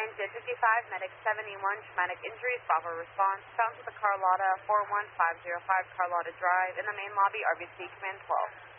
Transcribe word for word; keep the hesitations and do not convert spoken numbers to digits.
Jet fifty-five, Medic seventy-one, traumatic injuries, Bravo response, found to the Carlotta four one five zero five Carlotta Drive in the main lobby, R B C Command twelve.